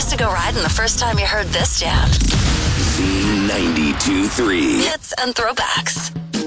to go riding the first time you heard this jam. Z92.3. Hits and throwbacks.